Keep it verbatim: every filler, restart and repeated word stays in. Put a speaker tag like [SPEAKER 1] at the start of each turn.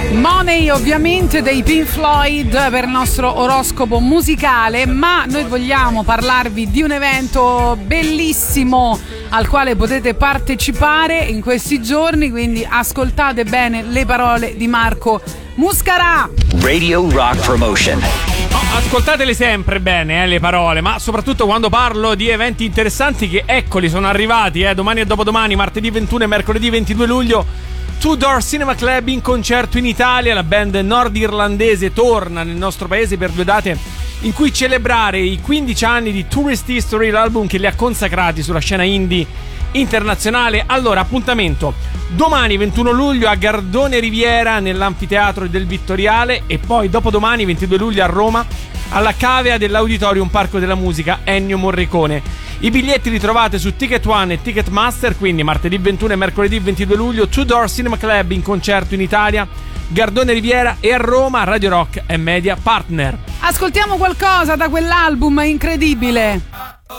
[SPEAKER 1] Money ovviamente dei Pink Floyd per il nostro oroscopo musicale, ma noi vogliamo parlarvi di un evento bellissimo al quale potete partecipare in questi giorni, quindi ascoltate bene le parole di Marco Muscarà.
[SPEAKER 2] Radio Rock Promotion.
[SPEAKER 3] Oh, ascoltatele sempre bene eh, le parole, ma soprattutto quando parlo di eventi interessanti che eccoli sono arrivati eh, domani e dopodomani, martedì ventuno e mercoledì ventidue luglio. Two Door Cinema Club in concerto in Italia. La band nordirlandese torna nel nostro paese per due date in cui celebrare i quindici anni di Tourist History, l'album che li ha consacrati sulla scena indie internazionale. Allora, appuntamento domani ventuno luglio a Gardone Riviera nell'anfiteatro del Vittoriale, e poi dopodomani ventidue luglio a Roma alla cavea dell'Auditorium Parco della Musica Ennio Morricone. I biglietti li trovate su Ticket One e Ticketmaster, quindi martedì ventuno e mercoledì ventidue luglio Two Door Cinema Club in concerto in Italia, Gardone Riviera e a Roma. Radio Rock è media partner.
[SPEAKER 1] Ascoltiamo qualcosa da quell'album incredibile.